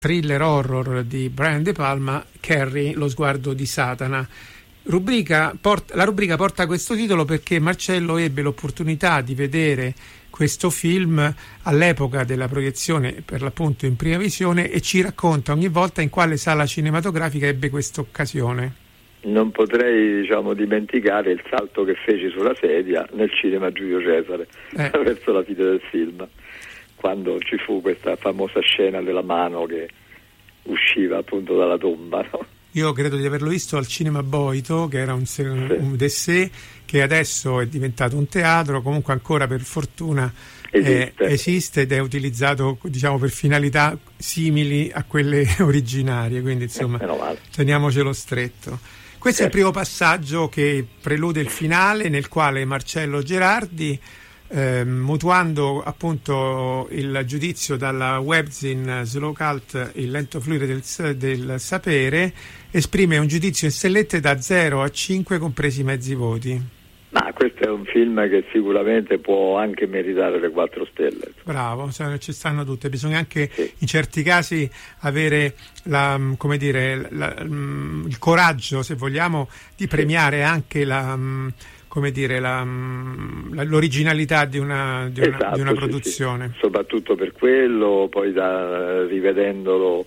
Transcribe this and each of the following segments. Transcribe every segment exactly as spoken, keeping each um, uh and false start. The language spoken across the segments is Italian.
thriller horror di Brian De Palma, Carrie, lo sguardo di Satana. Rubrica, port, la rubrica porta questo titolo perché Marcello ebbe l'opportunità di vedere questo film all'epoca della proiezione, per l'appunto in prima visione, e ci racconta ogni volta in quale sala cinematografica ebbe questa occasione. Non potrei, diciamo, dimenticare il salto che feci sulla sedia nel cinema Giulio Cesare, eh. verso la fine del film, quando ci fu questa famosa scena della mano che usciva appunto dalla tomba, no? Io credo di averlo visto al Cinema Boito, che era un, sì. un d'essè, che adesso è diventato un teatro, comunque ancora per fortuna esiste, eh, esiste ed è utilizzato, diciamo, per finalità simili a quelle originarie, quindi insomma eh, teniamocelo stretto. Questo certo. è il primo passaggio che prelude il finale, nel quale Marcello Gerardi, Eh, mutuando appunto il giudizio dalla webzine Slow Cult, il lento fluire del, del sapere, esprime un giudizio in stellette da zero a cinque, compresi mezzi voti. Ma questo è un film che sicuramente può anche meritare le quattro stelle. Bravo, ci stanno tutte. Bisogna anche sì. in certi casi avere la, come dire, la, il coraggio, se vogliamo, di premiare sì. anche la come dire la, la, l'originalità di una, di una, esatto, di una sì, produzione. Sì. Soprattutto per quello, poi da, rivedendolo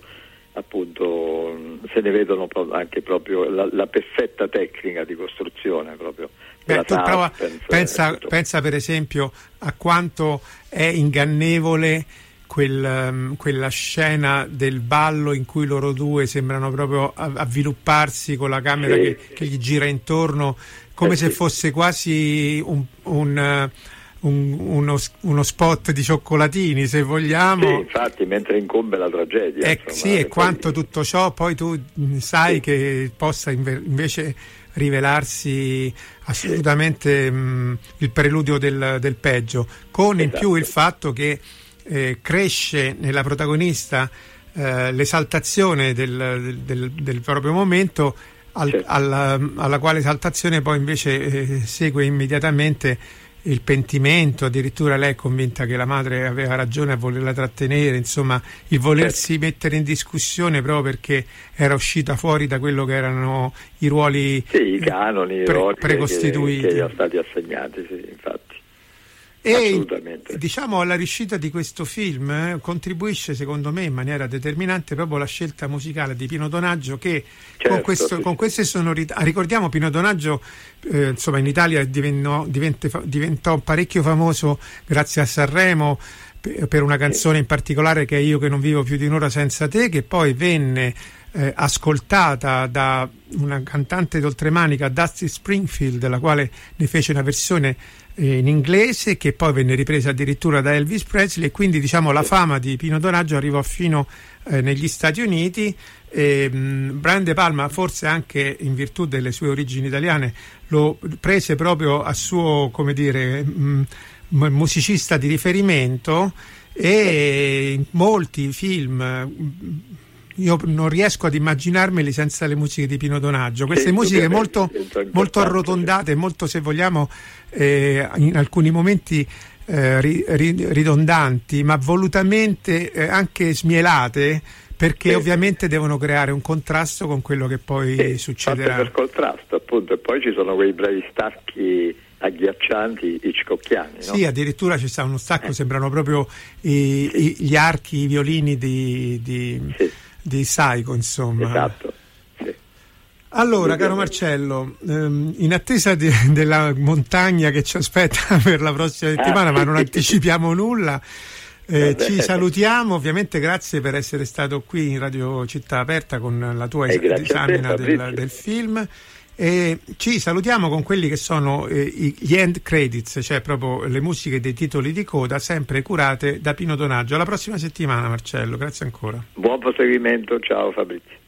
appunto se ne vedono anche proprio la, la perfetta tecnica di costruzione proprio. Beh, tu prova, pensa, pensa per esempio a quanto è ingannevole quel, um, quella scena del ballo in cui loro due sembrano proprio avvilupparsi con la camera sì. che, che gli gira intorno, come eh, se sì. fosse quasi un, un, un, uno, uno spot di cioccolatini, se vogliamo. Sì, infatti, mentre incombe la tragedia. Eh, insomma, sì, e poi... quanto tutto ciò poi tu sai sì. che possa invece rivelarsi assolutamente sì. mh, il preludio del, del peggio, con esatto. in più il fatto che eh, cresce nella protagonista eh, l'esaltazione del, del, del proprio momento, al, certo. alla, alla quale esaltazione poi invece eh, segue immediatamente il pentimento. Addirittura lei è convinta che la madre aveva ragione a volerla trattenere, insomma il volersi certo. mettere in discussione proprio perché era uscita fuori da quello che erano i ruoli sì, i canoni, pre- i ruoli precostituiti che, che erano stati assegnati, sì, infatti. E diciamo alla riuscita di questo film eh, contribuisce secondo me in maniera determinante proprio la scelta musicale di Pino Donaggio, che certo, con, questo, sì, con queste sonorità, ricordiamo Pino Donaggio eh, insomma in Italia divennò, divente, diventò parecchio famoso grazie a Sanremo per, per una canzone in particolare che è Io che non vivo più di un'ora senza te, che poi venne eh, ascoltata da una cantante d'oltremanica, Dusty Springfield, della quale ne fece una versione in inglese, che poi venne ripresa addirittura da Elvis Presley, e quindi diciamo la fama di Pino Donaggio arrivò fino eh, negli Stati Uniti. E, mh, Brian De Palma, forse anche in virtù delle sue origini italiane, lo prese proprio a suo, come dire, mh, musicista di riferimento, e in molti film mh, io non riesco ad immaginarmeli senza le musiche di Pino Donaggio, queste sì, musiche molto, molto arrotondate, molto, se vogliamo, eh, in alcuni momenti eh, ri, ri, ridondanti, ma volutamente eh, anche smielate, perché sì. ovviamente devono creare un contrasto con quello che poi sì, succederà. Per contrasto, appunto, e poi ci sono quei brevi stacchi agghiaccianti hitchcockiani, no? Sì, addirittura ci sta uno stacco, eh. sembrano proprio i, sì. i, gli archi, i violini di... di sì. di Psycho, insomma. Esatto. Sì. Allora, caro Marcello, ehm, in attesa di, della montagna che ci aspetta per la prossima settimana, ah, ma non anticipiamo nulla, eh, ci salutiamo. Ovviamente grazie per essere stato qui in Radio Città Aperta con la tua es- disamina del, del film, e ci salutiamo con quelli che sono eh, gli end credits, cioè proprio le musiche dei titoli di coda, sempre curate da Pino Donaggio. Alla prossima settimana, Marcello, grazie ancora. Buon proseguimento, ciao Fabrizio.